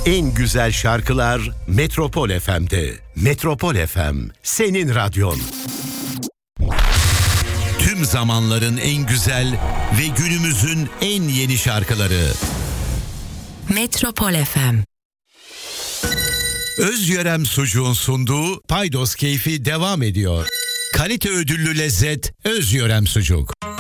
En güzel şarkılar Metropol FM'de. Metropol FM, senin radyon. Tüm zamanların en güzel ve günümüzün en yeni şarkıları. Metropol FM. Özyörem Sucuğun sunduğu Paydos Keyfi devam ediyor. Kalite ödüllü lezzet Özyörem Sucuk.